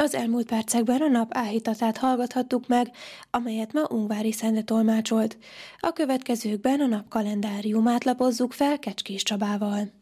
Az elmúlt percekben a nap áhítatát hallgathattuk meg, amelyet ma Ungvári Szende tolmácsolt. A következőkben a nap kalendáriumát lapozzuk fel Kecskés Csabával.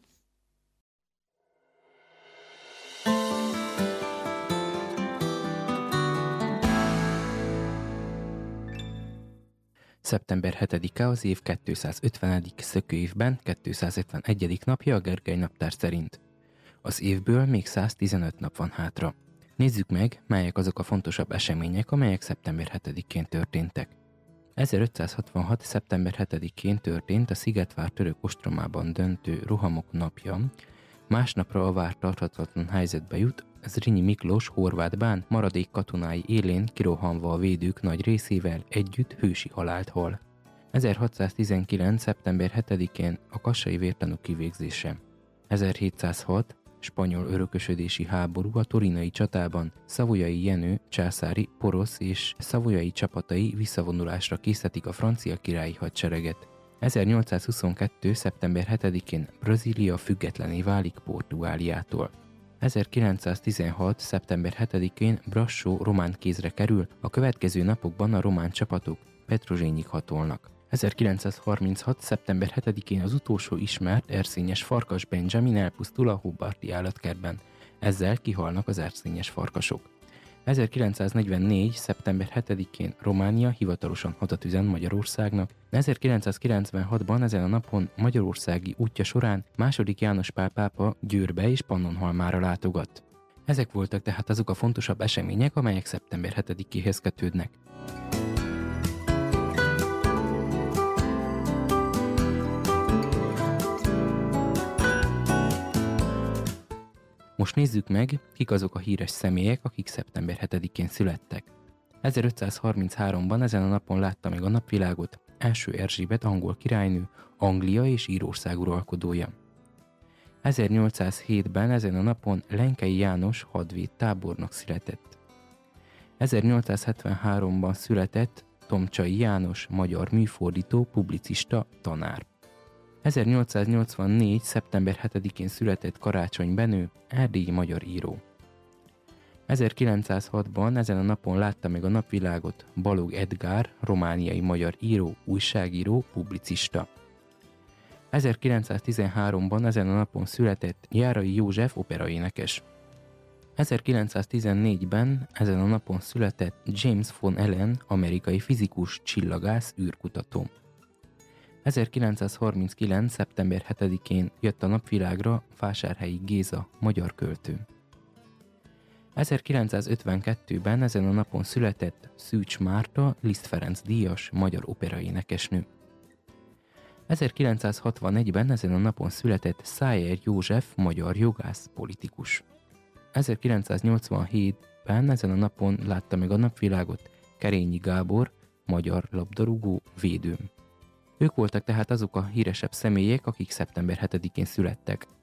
Szeptember 7-e az év 250. szökőévben 251. napja a Gergely naptár szerint. Az évből még 115 nap van hátra. Nézzük meg, melyek azok a fontosabb események, amelyek szeptember 7-én történtek. 1566. szeptember 7-én történt a Szigetvár török ostromában döntő rohamok napja. Másnapra a vár tarthatatlan helyzetbe jut, Zrínyi Miklós horvát bán maradék katonái élén kirohanva a védők nagy részével együtt hősi halált hal. 1619. szeptember 7-én a kassai vértanúk kivégzése. 1706. spanyol örökösödési háború a torinai csatában Savoyai Jenő császári, porosz és szavoyai csapatai visszavonulásra készítik a francia királyi hadsereget. 1822. szeptember 7-én Brazília függetlenné válik Portugáliától. 1916. szeptember 7-én Brassó román kézre kerül, a következő napokban a román csapatok Petrozsényig hatolnak. 1936. szeptember 7-én az utolsó ismert erszényes farkas Benjamin elpusztul a Hobbarti állatkertben. Ezzel kihalnak az erszényes farkasok. 1944. szeptember 7-én Románia hivatalosan hadat üzen Magyarországnak. 1996-ban ezen a napon magyarországi útja során II. János Pál pápa Győrbe és Pannonhalmára látogat. Ezek voltak tehát azok a fontosabb események, amelyek szeptember 7-éhez kötődnek. Most nézzük meg, kik azok a híres személyek, akik szeptember 7-én születtek. 1533-ban ezen a napon látta meg a napvilágot első Erzsébet angol királynő, Anglia és Írország uralkodója. 1807-ben ezen a napon Lenkei János hadvéd tábornok született. 1873-ban született Tomcsai János magyar műfordító, publicista, tanár. 1884. szeptember 7-én született Karácsony Benő, erdélyi magyar író. 1906-ban ezen a napon látta meg a napvilágot Balogh Edgár, romániai magyar író, újságíró, publicista. 1913-ban ezen a napon született Járai József operaénekes. 1914-ben ezen a napon született James von Allen, amerikai fizikus, csillagász, űrkutató. 1939. szeptember 7-én jött a napvilágra Vásárhelyi Géza, magyar költő. 1952-ben ezen a napon született Szűcs Márta, Liszt Ferenc díjas, magyar operaénekesnő. 1961-ben ezen a napon született Szájer József, magyar jogász, politikus. 1987-ben ezen a napon látta meg a napvilágot Kerényi Gábor, magyar labdarúgó, védő. Ők voltak tehát azok a híresebb személyek, akik szeptember 7-én születtek.